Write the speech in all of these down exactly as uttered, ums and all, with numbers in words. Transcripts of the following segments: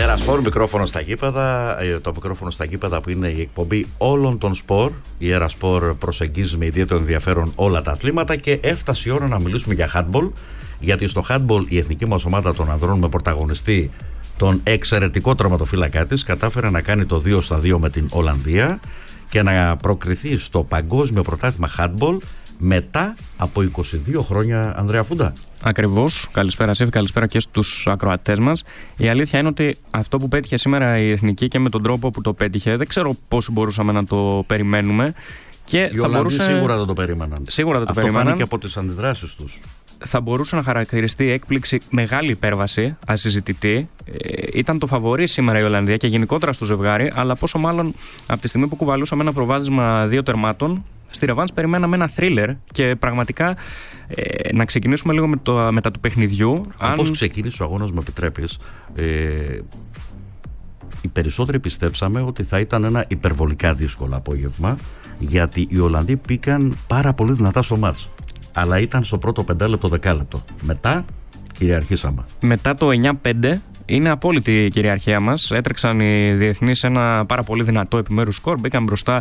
Ερασπορ, μικρόφωνο στα γήπεδα. Το μικρόφωνο στα γήπεδα που είναι η εκπομπή όλων των σπορ. Η Ερασπορ προσεγγίζει με ιδιαίτερο ενδιαφέρον όλα τα αθλήματα και έφτασε η ώρα να μιλήσουμε για handball. Γιατί στο handball η εθνική μας ομάδα των ανδρών με πρωταγωνιστή τον εξαιρετικό τερματοφύλακά της κατάφερε να κάνει το δύο στα δύο με την Ολλανδία και να προκριθεί στο παγκόσμιο πρωτάθλημα handball μετά από είκοσι δύο χρόνια, Ανδρέα Φούντα. Ακριβώς. Καλησπέρα Σέφη, καλησπέρα και στους ακροατές μας. Η αλήθεια είναι ότι αυτό που πέτυχε σήμερα η εθνική και με τον τρόπο που το πέτυχε, δεν ξέρω πώς μπορούσαμε να το περιμένουμε. Και οι Ολλανδοί μπορούσε... σίγουρα δεν το περίμεναν. Σίγουρα δεν το αυτό περίμεναν. φάνηκε από τις αντιδράσεις τους. Θα μπορούσε να χαρακτηριστεί έκπληξη, μεγάλη υπέρβαση, ασυζητητή. Ε, ήταν το φαβορί σήμερα η Ολλανδία και γενικότερα στο ζευγάρι, αλλά πόσο μάλλον από τη στιγμή που κουβαλούσαμε ένα προβάδισμα δύο τερμάτων, στη ρεβάνς περιμέναμε ένα θρίλερ και πραγματικά ε, να ξεκινήσουμε λίγο με το, μετά του παιχνιδιού. Όπως αν... ξεκίνησε ο αγώνας, με επιτρέπεις, ε, οι περισσότεροι πιστέψαμε ότι θα ήταν ένα υπερβολικά δύσκολο απόγευμα, γιατί οι Ολλανδοί πήκαν πάρα πολύ δυνατά στο μάτς. Αλλά ήταν στο πρώτο πεντάλεπτο, δεκάλεπτο. Μετά κυριαρχήσαμε. Μετά το εννιά πέντε είναι απόλυτη η κυριαρχία μας. Έτρεξαν οι διεθνείς ένα πάρα πολύ δυνατό επιμέρους σκορ. Μπήκαν μπροστά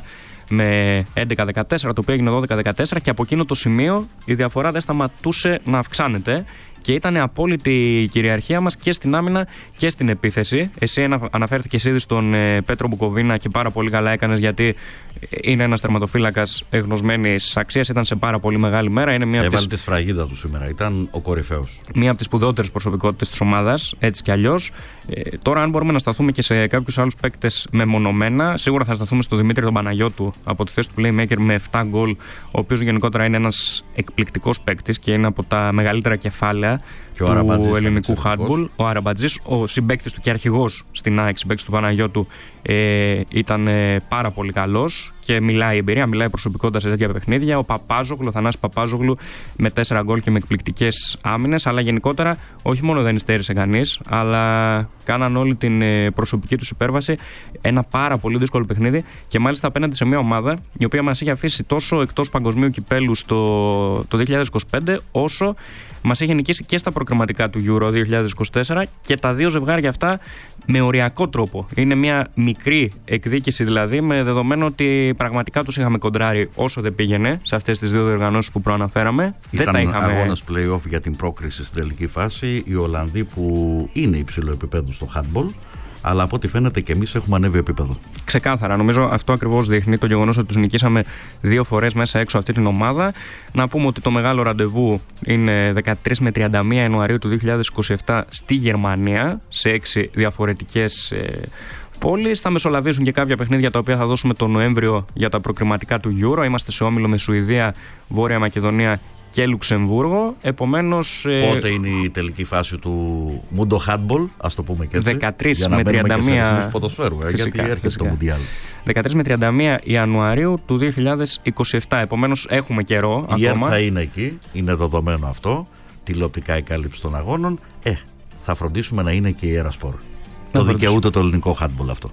με έντεκα δεκατέσσερα, το οποίο έγινε δώδεκα δεκατέσσερα και από εκείνο το σημείο η διαφορά δεν σταματούσε να αυξάνεται. Και ήταν απόλυτη η κυριαρχία μας και στην άμυνα και στην επίθεση. Εσύ αναφέρθηκες ήδη στον ε, Πέτρο Μπουκοβίνα και πάρα πολύ καλά έκανες, γιατί είναι ένας τερματοφύλακας εγνωσμένης αξίας. Ήταν σε πάρα πολύ μεγάλη μέρα. Είναι μία Έβαλε τις... τη σφραγίδα του σήμερα. Ήταν ο κορυφαίος. Μία από τις σπουδαιότερες προσωπικότητες της ομάδας, έτσι κι αλλιώς. Ε, τώρα, αν μπορούμε να σταθούμε και σε κάποιους άλλους παίκτες μεμονωμένα, σίγουρα θα σταθούμε στον Δημήτρη τον Παναγιώτου από τη θέση του playmaker με επτά γκολ, ο οποίος γενικότερα είναι ένας εκπληκτικός παίκτης και είναι από τα μεγαλύτερα κεφάλαια του ελληνικού handball. Ο Αραμπατζής, ο συμπαίκτης του και αρχηγός στην ΑΕΚ, συμπαίκτης του Παναγιώτου, ε, ήταν ε, πάρα πολύ καλός και μιλάει η εμπειρία, μιλάει προσωπικότητα σε τέτοια παιχνίδια. Ο Παπάζογλου, ο Θανάσης Παπάζογλου, με τέσσερα γκολ και με εκπληκτικές άμυνες. Αλλά γενικότερα, όχι μόνο δεν υστέρησε κανείς, αλλά κάναν όλη την ε, προσωπική τους υπέρβαση. Ένα πάρα πολύ δύσκολο παιχνίδι και μάλιστα απέναντι σε μια ομάδα η οποία μας είχε αφήσει τόσο εκτός παγκοσμίου κυπέλου στο, το δύο χιλιάδες είκοσι πέντε, όσο μας είχε νικήσει και στα προκριματικά του Euro δύο χιλιάδες είκοσι τέσσερα και τα δύο ζευγάρια αυτά με οριακό τρόπο. Είναι μια μικρή εκδίκηση δηλαδή, με δεδομένο ότι πραγματικά τους είχαμε κοντράρει όσο δεν πήγαινε σε αυτές τις δύο διοργανώσεις που προαναφέραμε. Ήταν δεν τα είχαμε... αγώνας play-off για την πρόκριση στην τελική φάση. Οι Ολλανδοί που είναι υψηλό επίπεδο στο handball, αλλά από ό,τι φαίνεται και εμείς έχουμε ανέβει επίπεδο. Ξεκάθαρα. Νομίζω αυτό ακριβώς δείχνει το γεγονός ότι τους νικήσαμε δύο φορές μέσα έξω αυτή την ομάδα. Να πούμε ότι το μεγάλο ραντεβού είναι δεκατρείς με τριάντα μία Ιανουαρίου του δύο χιλιάδες είκοσι επτά στη Γερμανία, σε έξι διαφορετικές ε, πόλεις. Θα μεσολαβήσουν και κάποια παιχνίδια τα οποία θα δώσουμε τον Νοέμβριο για τα προκριματικά του Euro. Είμαστε σε όμιλο με Σουηδία, Βόρεια Μακεδονία και Λουξεμβούργο. Επομένως, πότε είναι η τελική φάση του Mundo Handball, ας το πούμε και έτσι, δεκατρείς με τριάντα μία ποδοσφαίρου, ε, φυσικά, γιατί έρχεται φυσικά. το Μουντιάλ. δεκατρείς με τριάντα μία Ιανουαρίου του δύο χιλιάδες είκοσι επτά. Επομένως έχουμε καιρό η ακόμα. Η θα είναι εκεί, είναι δεδομένο αυτό. Τηλεοπτικά η κάλυψη των αγώνων. Ε, θα φροντίσουμε να είναι και η Ερασπορ. Το δικαιούται το ελληνικό handball αυτό.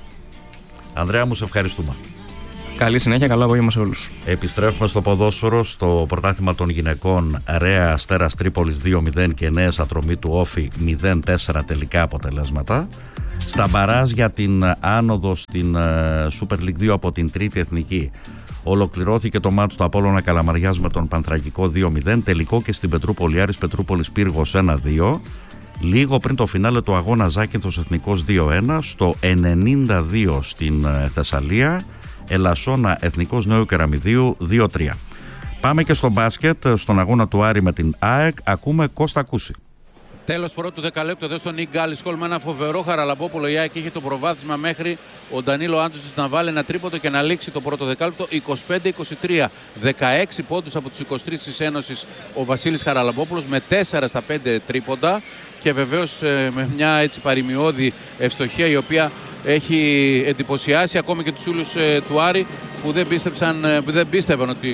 Ανδρέα μου, σε ευχαριστούμε. Καλή συνέχεια, καλό απόγευμα σε όλους. Επιστρέφουμε στο ποδόσφαιρο, στο πρωτάθλημα των γυναικών. Ρέα Αστέρας Τρίπολης δύο μηδέν και Νέας Ατρομή του Όφη μηδέν τέσσερα τελικά αποτελέσματα. Στα μπαράζ για την άνοδο στην Super League δύο από την Τρίτη Εθνική. Ολοκληρώθηκε το μάτσο του Απόλλωνα Καλαμαριάς με τον Πανθρακικό δύο μηδέν. Τελικό και στην Πετρούπολη Άρης Πετρούπολης Πύργος ένα δύο. Λίγο πριν το φινάλε του αγώνα Ζάκυνθος Εθνικός δύο ένα. Στο ενενήντα δύο στην Θεσσαλία. Ελασσόνα Εθνικός Νέου Κεραμιδίου δύο τρία. Πάμε και στο μπάσκετ, στον αγώνα του Άρη με την ΑΕΚ. Ακούμε Κώστα Κούση. Τέλος πρώτου δεκαλέπτου εδώ στον Ίγκαλη Σκόλ με ένα φοβερό Χαραλαμπόπουλο. Η ΑΕΚ είχε το προβάδισμα μέχρι ο Ντανίλο Άντζος να βάλει ένα τρίποντο και να λήξει το πρώτο δεκάλεπτο είκοσι πέντε είκοσι τρία. δεκαέξι πόντους από τους είκοσι τρεις της Ένωσης ο Βασίλης Χαραλαμπόπουλος με τέσσερα στα πέντε τρίποντα και βεβαίως ε, με μια έτσι παρημιώδη ευστοχία η οποία έχει εντυπωσιάσει ακόμη και τους ούλους ε, του Άρη που δεν, πίστεψαν, ε, που δεν πίστευαν ότι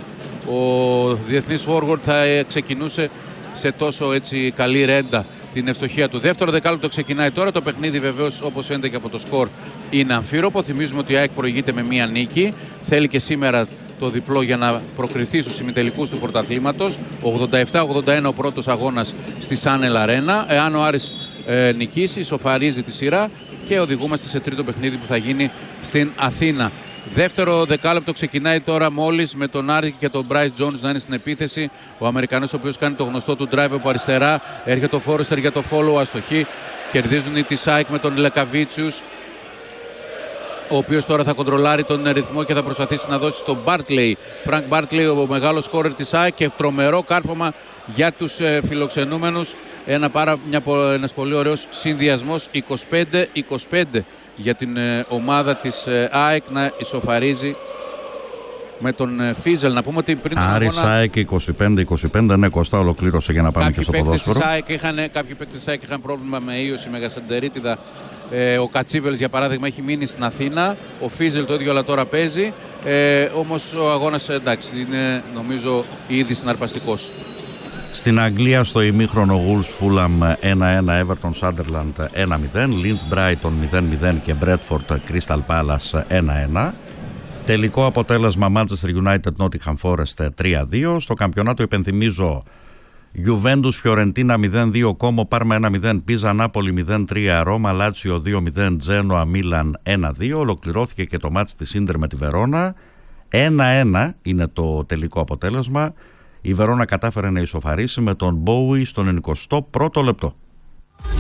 ο διεθνής forward θα ε, ξεκινούσε σε τόσο έτσι καλή ρέντα την ευστοχία του. Δεύτερο δεκάλεπτο ξεκινάει τώρα. Το παιχνίδι βεβαίως όπως φαίνεται και από το σκορ είναι αμφίροπο. Θυμίζουμε ότι η ΑΕΚ προηγείται με μία νίκη. Θέλει και σήμερα το διπλό για να προκριθεί στους ημιτελικούς του πρωταθλήματος. ογδόντα επτά ογδόντα ένα ο πρώτος αγώνας στη Σάνελ Αρένα. Εάν ο Άρης ε, νικήσει, ισοφαρίζει τη σειρά και οδηγούμαστε σε τρίτο παιχνίδι που θα γίνει στην Αθήνα. Δεύτερο δεκάλεπτο ξεκινάει τώρα μόλις με τον Άρη και τον Bryce Jones να είναι στην επίθεση. Ο Αμερικανός, ο οποίος κάνει το γνωστό του drive από αριστερά, έρχεται ο Φόρεστερ για το follow, αστοχή. Κερδίζουν οι Τισάικ με τον Λεκαβίτσιους, ο οποίος τώρα θα κοντρολάρει τον ρυθμό και θα προσπαθήσει να δώσει στον Μπάρτλεϊ. Φρανκ Μπάρτλεϊ, ο μεγάλος σκόρερ της ΑΕΚ, και τρομερό κάρφωμα για τους ε, φιλοξενούμενους. Ένα πάρα, μια, ένας πολύ ωραίος συνδυασμός, είκοσι πέντε είκοσι πέντε για την ε, ομάδα της ε, ΑΕΚ να ισοφαρίζει με τον ε, Φίζελ. Να πούμε ότι πριν Άρης ΑΕΚ είκοσι πέντε είκοσι πέντε, ναι, Κωστά, ολοκλήρωσε για να πάμε κάποιοι και στο ποδόσφαιρο. Είχαν, κάποιοι παίκτες της ΑΕΚ είχαν πρόβλημα με ίωση, με γασεντερίτιδα. Ε, ο Κατσίβελς, για παράδειγμα, έχει μείνει στην Αθήνα. Ο Φίζελ το ίδιο, αλλά τώρα παίζει. Ε, όμως ο αγώνας, εντάξει, είναι νομίζω ήδη συναρπαστικός. Στην Αγγλία, στο ημίχρονο, Wolves Fulham ένα ένα, Everton Sunderland ένα μηδέν, Leeds Brighton μηδέν μηδέν και Bradford Crystal Palace ένα ένα. Τελικό αποτέλεσμα Manchester United Nottingham Forest τρία δύο. Στο καμπιονάτο, υπενθυμίζω, Juventus Fiorentina μηδέν δύο, Como Parma ένα μηδέν, Pisa Napoli μηδέν τρία, Roma Lazio δύο μηδέν, Genoa Milan ένα δύο. Ολοκληρώθηκε και το μάτς της Ίντερ με τη Βερόνα. ένα ένα είναι το τελικό αποτέλεσμα. Η Βερόνα κατάφερε να ισοφαρίσει με τον Bowie στον εικοστό πρώτο λεπτό.